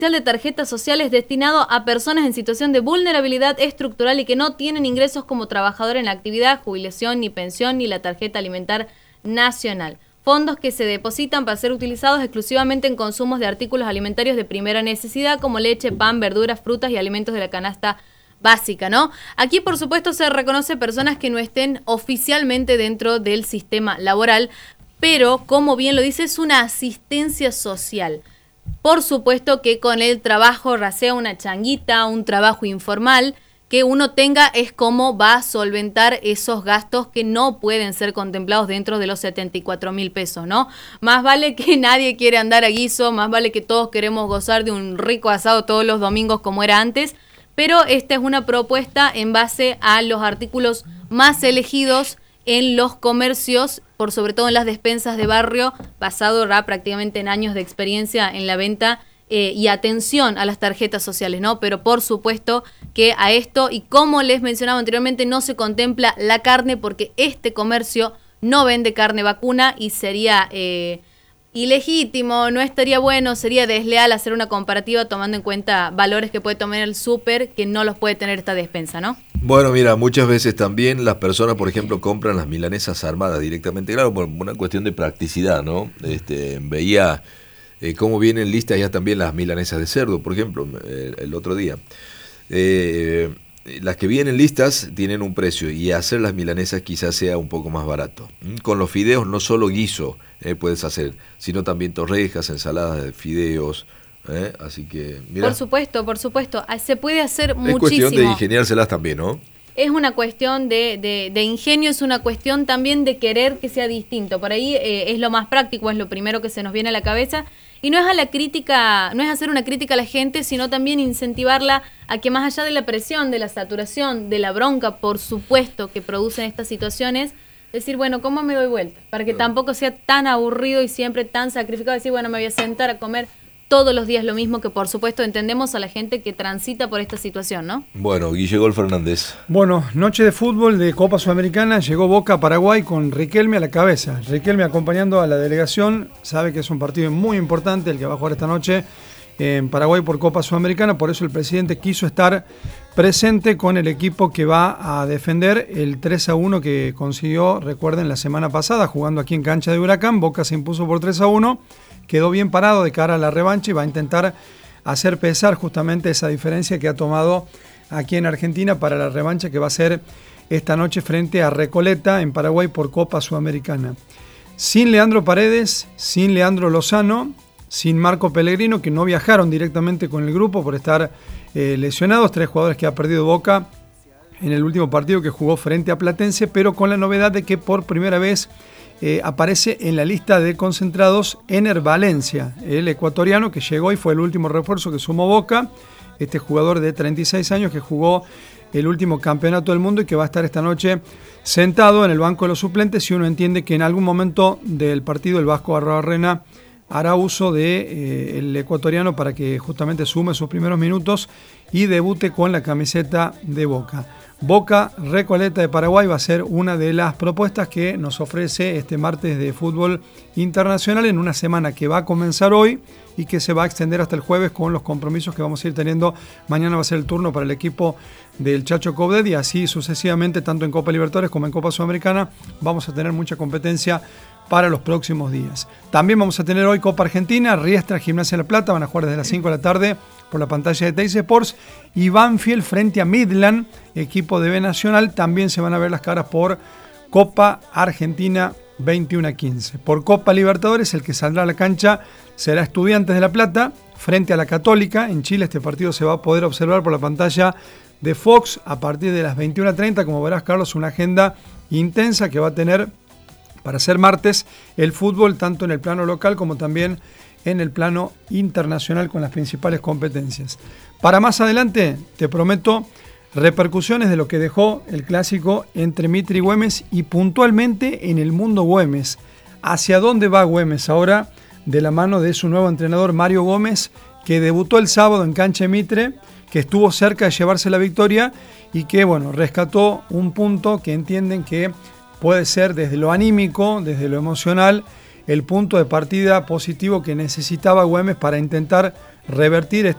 de tarjetas sociales destinado a personas en situación de vulnerabilidad estructural y que no tienen ingresos como trabajador en la actividad, jubilación, ni pensión, ni la tarjeta alimentar nacional. Fondos que se depositan para ser utilizados exclusivamente en consumos de artículos alimentarios de primera necesidad como leche, pan, verduras, frutas y alimentos de la canasta básica, ¿no? Aquí, por supuesto, se reconoce personas que no estén oficialmente dentro del sistema laboral, pero, como bien lo dice, es una asistencia social. Por supuesto que con el trabajo, ya sea una changuita, un trabajo informal, que uno tenga es cómo va a solventar esos gastos que no pueden ser contemplados dentro de los 74.000 pesos, ¿no? Más vale que nadie quiere andar a guiso, más vale que todos queremos gozar de un rico asado todos los domingos como era antes, pero esta es una propuesta en base a los artículos más elegidos en los comercios, por sobre todo en las despensas de barrio, basado ya prácticamente en años de experiencia en la venta y atención a las tarjetas sociales, ¿no? Pero por supuesto que a esto, y como les mencionaba anteriormente, no se contempla la carne porque este comercio no vende carne vacuna y sería ilegítimo, no estaría bueno, sería desleal hacer una comparativa tomando en cuenta valores que puede tomar el súper que no los puede tener esta despensa, ¿no? Bueno, mira, muchas veces también las personas, por ejemplo, compran las milanesas armadas directamente, claro, por una cuestión de practicidad, ¿no? Veía cómo vienen listas ya también las milanesas de cerdo, por ejemplo, el otro día. Las que vienen listas tienen un precio y hacer las milanesas quizás sea un poco más barato. Con los fideos no solo guiso puedes hacer, sino también torrejas, ensaladas de fideos. Así que, mira. Por supuesto, se puede hacer muchísimo. Es cuestión de ingeniárselas también, ¿no? Es una cuestión de ingenio, es una cuestión también de querer que sea distinto. Por ahí es lo más práctico, es lo primero que se nos viene a la cabeza. Y no es a la crítica, no es hacer una crítica a la gente, sino también incentivarla a que más allá de la presión, de la saturación, de la bronca, por supuesto, que producen estas situaciones, decir, bueno, ¿cómo me doy vuelta? Para que tampoco sea tan aburrido y siempre tan sacrificado, decir, bueno, me voy a sentar a comer todos los días lo mismo, que por supuesto entendemos a la gente que transita por esta situación, ¿no? Bueno, Guillermo Fernández. Bueno, noche de fútbol de Copa Sudamericana, llegó Boca a Paraguay con Riquelme a la cabeza. Riquelme acompañando a la delegación, sabe que es un partido muy importante el que va a jugar esta noche en Paraguay por Copa Sudamericana, por eso el presidente quiso estar presente con el equipo que va a defender el 3-1 que consiguió, recuerden, la semana pasada, jugando aquí en cancha de Huracán. Boca se impuso por 3-1. Quedó bien parado de cara a la revancha y va a intentar hacer pesar justamente esa diferencia que ha tomado aquí en Argentina para la revancha que va a ser esta noche frente a Recoleta en Paraguay por Copa Sudamericana. Sin Leandro Paredes, sin Leandro Lozano, sin Marco Pellegrino, que no viajaron directamente con el grupo por estar lesionados, 3 jugadores que ha perdido Boca en el último partido que jugó frente a Platense, pero con la novedad de que por primera vez aparece en la lista de concentrados Ener Valencia, el ecuatoriano que llegó y fue el último refuerzo que sumó Boca, este jugador de 36 años que jugó el último campeonato del mundo y que va a estar esta noche sentado en el banco de los suplentes, si uno entiende que en algún momento del partido el Vasco Arroarrena hará uso de el ecuatoriano para que justamente sume sus primeros minutos y debute con la camiseta de Boca. Boca Recoleta de Paraguay va a ser una de las propuestas que nos ofrece este martes de fútbol internacional en una semana que va a comenzar hoy y que se va a extender hasta el jueves con los compromisos que vamos a ir teniendo. Mañana va a ser el turno para el equipo del Chacho Coudet y así sucesivamente, tanto en Copa Libertadores como en Copa Sudamericana, vamos a tener mucha competencia para los próximos días. También vamos a tener hoy Copa Argentina, Riestra, Gimnasia de la Plata, van a jugar desde las 5 de la tarde por la pantalla de Teis Sports, y Banfield frente a Midland, equipo de B Nacional, también se van a ver las caras por Copa Argentina 21-15. Por Copa Libertadores, el que saldrá a la cancha será Estudiantes de La Plata frente a la Católica. En Chile este partido se va a poder observar por la pantalla de Fox a partir de las 21:30. Como verás, Carlos, una agenda intensa que va a tener para ser martes el fútbol, tanto en el plano local como también en el plano internacional con las principales competencias. Para más adelante, te prometo repercusiones de lo que dejó el clásico entre Mitre y Güemes y puntualmente en el mundo Güemes. ¿Hacia dónde va Güemes ahora de la mano de su nuevo entrenador Mario Gómez, que debutó el sábado en cancha de Mitre, que estuvo cerca de llevarse la victoria y que, bueno, rescató un punto que entienden que puede ser desde lo anímico, desde lo emocional, el punto de partida positivo que necesitaba Güemes para intentar revertir